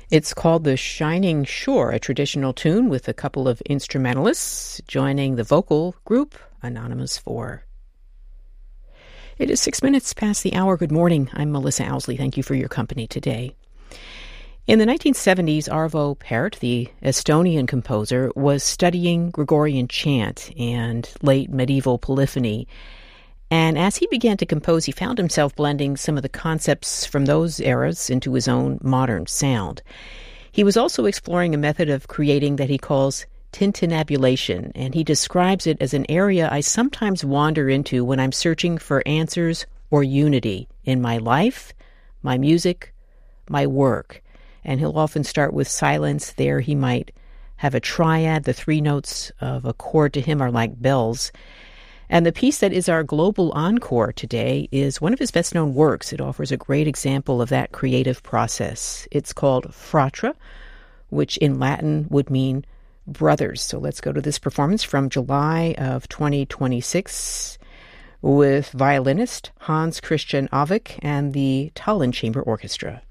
It's called The Shining Shore, a traditional tune with a couple of instrumentalists joining the vocal group Anonymous 4. It is 6 minutes past the hour. Good morning. I'm Melissa Owsley. Thank you for your company today. In the 1970s, Arvo Pärt, the Estonian composer, was studying Gregorian chant and late medieval polyphony. And as he began to compose, he found himself blending some of the concepts from those eras into his own modern sound. He was also exploring a method of creating that he calls tintinnabulation, and he describes it as an area I sometimes wander into when I'm searching for answers or unity in my life, my music, my work. And he'll often start with silence. There he might have a triad. The three notes of a chord to him are like bells. And the piece that is our global encore today is one of his best-known works. It offers a great example of that creative process. It's called Fratra, which in Latin would mean brothers. So let's go to this performance from July of 2026 with violinist Hans Christian Avik and the Tallinn Chamber Orchestra.